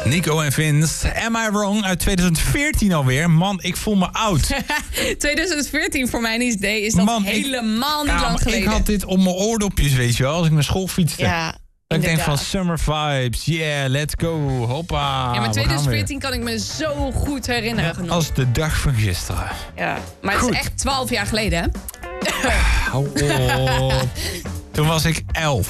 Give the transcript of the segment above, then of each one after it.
Nico en Vince, Am I Wrong? Uit 2014 alweer. Man, ik voel me oud. 2014 voor mijn idee is dat helemaal niet lang geleden. Ik had dit op mijn oordopjes, weet je wel, als ik naar school fietste. Ja, ik denk van summer vibes, yeah, let's go, hoppa. Ja, maar 2014 kan ik me zo goed herinneren. Genoeg. Als de dag van gisteren. Ja, maar het is echt 12 jaar geleden, hè? Hou op. Toen was ik 11.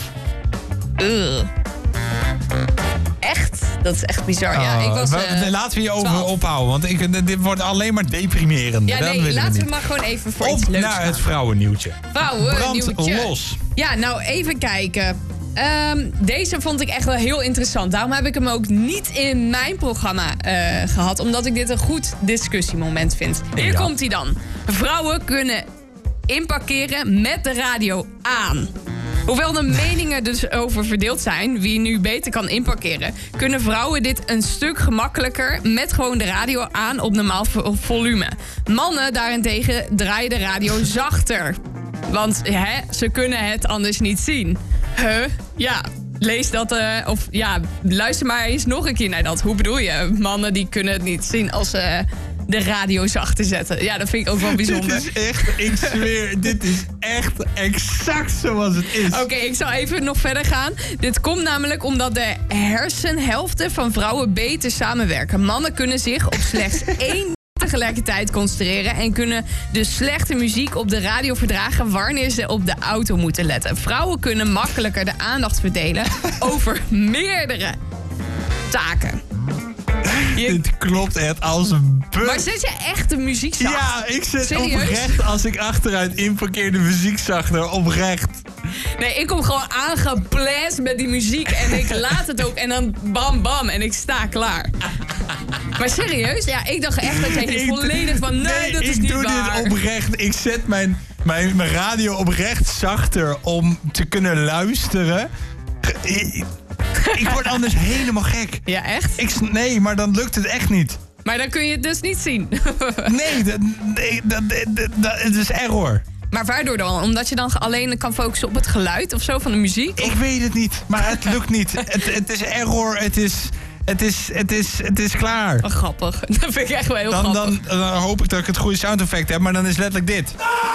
Echt? Dat is echt bizar. Ja, ik was, laten we je over ophouden, want dit wordt alleen maar deprimerend. Ja, nee, laten we maar gewoon even voor iets leuks naar het vrouwennieuwtje. Vrouwennieuwtje. Brand los. Ja, nou even kijken. Deze vond ik echt wel heel interessant. Daarom heb ik hem ook niet in mijn programma gehad. Omdat ik dit een goed discussiemoment vind. Hier komt hij dan. Vrouwen kunnen inparkeren met de radio aan. Hoewel de meningen dus over verdeeld zijn wie nu beter kan inparkeren, kunnen vrouwen dit een stuk gemakkelijker met gewoon de radio aan op normaal volume. Mannen daarentegen draaien de radio zachter. Want ze kunnen het anders niet zien. Ja, lees dat of ja, luister maar eens nog een keer naar dat. Hoe bedoel je? Mannen die kunnen het niet zien als ze de radio zachter zetten. Ja, dat vind ik ook wel bijzonder. Dit is echt, ik zweer, dit is echt exact zoals het is. Oké, ik zal even nog verder gaan. Dit komt namelijk omdat de hersenhelften van vrouwen beter samenwerken. Mannen kunnen zich op slechts één tegelijkertijd concentreren en kunnen dus slechte muziek op de radio verdragen wanneer ze op de auto moeten letten. Vrouwen kunnen makkelijker de aandacht verdelen over meerdere taken. Dit klopt echt als een bug. Maar zet je echt de muziek zacht? Ja, ik zet oprecht als ik achteruit inparkeerde muziek zachter, oprecht. Nee, ik kom gewoon aangeblast met die muziek en ik laat het ook en dan bam bam en ik sta klaar. Maar serieus? Ja, ik dacht echt dat jij hier volledig van nee, dat is niet waar. Ik doe dit oprecht. Ik zet mijn radio oprecht zachter om te kunnen luisteren. Ik word anders helemaal gek. Ja, echt? Nee, maar dan lukt het echt niet. Maar dan kun je het dus niet zien. Nee, het is error. Maar waardoor dan? Omdat je dan alleen kan focussen op het geluid of zo van de muziek? Ik weet het niet, maar het lukt niet. Het is error, het is klaar. Oh, grappig. Dat vind ik echt wel heel grappig. Dan hoop ik dat ik het goede sound effect heb, maar dan is letterlijk dit.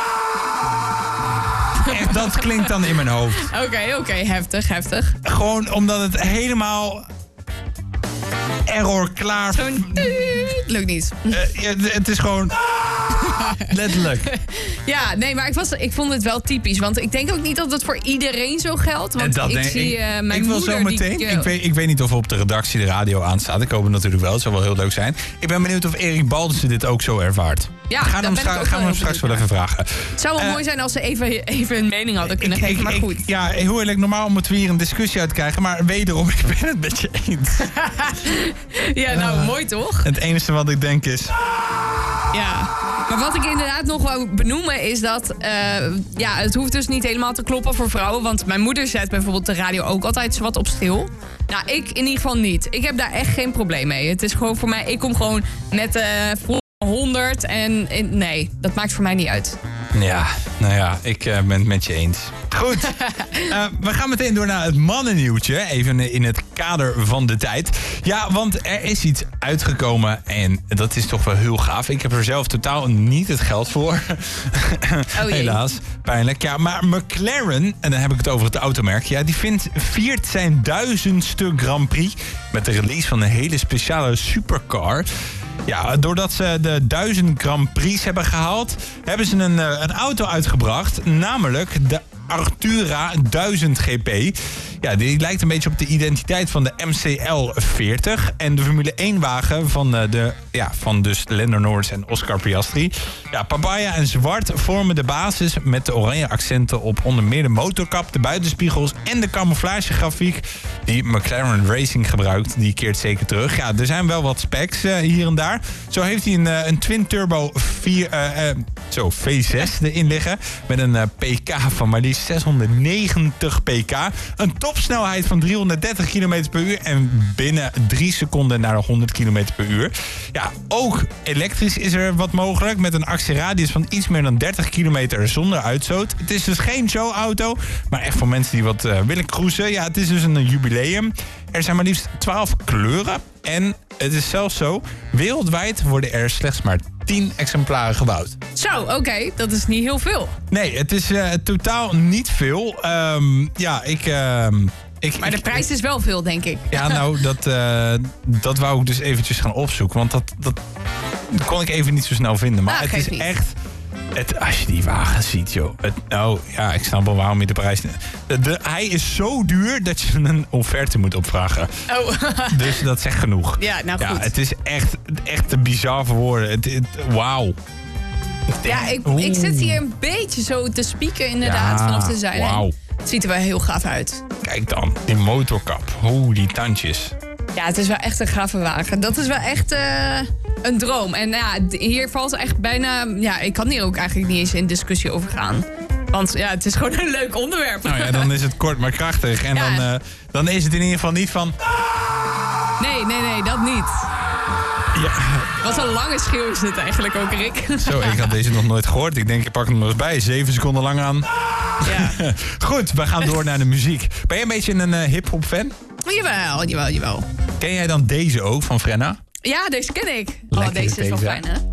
Echt, dat klinkt dan in mijn hoofd. Oké, heftig. Gewoon omdat het helemaal error klaar... Lukt niet. Het is gewoon... letterlijk. Ja, nee, maar ik vond het wel typisch. Want ik denk ook niet dat het voor iedereen zo geldt. Want ik zie mijn moeder... Zo meteen, ik weet niet of op de redactie de radio aanstaat. Ik hoop het natuurlijk wel. Het zou wel heel leuk zijn. Ik ben benieuwd of Erik Baldussen dit ook zo ervaart. Ja, gaan we hem straks wel even vragen. Het zou wel mooi zijn als ze even een mening hadden kunnen geven, maar goed. Ja, heel eerlijk, normaal moeten we hier een discussie uit krijgen. Maar wederom, ik ben het met je eens. Ja, nou, mooi toch? Het enige wat ik denk is... Ja, maar wat ik inderdaad nog wou benoemen is dat... het hoeft dus niet helemaal te kloppen voor vrouwen. Want mijn moeder zet bijvoorbeeld de radio ook altijd wat op stil. Nou, ik in ieder geval niet. Ik heb daar echt geen probleem mee. Het is gewoon voor mij... Ik kom gewoon met 100 en nee, dat maakt voor mij niet uit. Ja, nou ja, ik ben het met je eens. Goed, we gaan meteen door naar het mannennieuwtje. Even in het kader van de tijd. Ja, want er is iets uitgekomen en dat is toch wel heel gaaf. Ik heb er zelf totaal niet het geld voor. Helaas, pijnlijk. Ja, maar McLaren, en dan heb ik het over het automerk... ja, die viert zijn 1000ste Grand Prix... met de release van een hele speciale supercar... Ja, doordat ze de 1000 Grand Prix hebben gehaald... hebben ze een auto uitgebracht, namelijk de Artura 1000 GP. Ja, die lijkt een beetje op de identiteit van de MCL 40... en de Formule 1-wagen van dus Lando Norris en Oscar Piastri. Ja, papaya en zwart vormen de basis met de oranje accenten op onder meer de motorkap, de buitenspiegels en de camouflagegrafiek die McLaren Racing gebruikt. Die keert zeker terug. Ja, er zijn wel wat specs hier en daar. Zo heeft hij een twin-turbo Zo, V6 erin liggen. Met een pk van maar liefst 690 pk. Een topsnelheid van 330 km per uur. En binnen 3 seconden naar 100 km per uur. Ja, ook elektrisch is er wat mogelijk. Met een actieradius van iets meer dan 30 kilometer zonder uitstoot. Het is dus geen showauto. Maar echt voor mensen die wat willen cruisen. Ja, het is dus een jubileum. Er zijn maar liefst 12 kleuren. En het is zelfs zo, wereldwijd worden er slechts maar 10 exemplaren gebouwd. Zo, oké, dat is niet heel veel. Nee, het is totaal niet veel. Maar de prijs is wel veel, denk ik. Ja, nou, dat wou ik dus eventjes gaan opzoeken. Want dat kon ik even niet zo snel vinden. Maar het is niet. Echt... als je die wagen ziet, joh. Ik snap wel waarom je de prijs... hij is zo duur dat je een offerte moet opvragen. Oh. Dus dat zegt genoeg. Ja, nou goed. Ja, het is echt te bizar voor woorden. Wauw. Ja, ik zit hier een beetje zo te spieken inderdaad vanaf de zijlijn. Wauw. Het ziet er wel heel gaaf uit. Kijk dan, die motorkap. Die tandjes. Ja, het is wel echt een gave wagen. Dat is wel echt een droom. En hier valt echt bijna... Ja, ik kan hier ook eigenlijk niet eens in discussie over gaan. Want ja, het is gewoon een leuk onderwerp. Nou ja, dan is het kort maar krachtig. En dan is het in ieder geval niet van... Nee, dat niet. Ja. Wat een lange schreeuw is dit eigenlijk ook, Rick. Zo, ik had deze nog nooit gehoord. Ik denk, ik pak hem nog eens bij. 7 seconden lang aan. Ja. Goed, we gaan door naar de muziek. Ben je een beetje een hip-hop fan? Jawel. Ken jij dan deze ook van Frenna? Ja, deze ken ik. Lekker deze is wel deze. fijn, hè?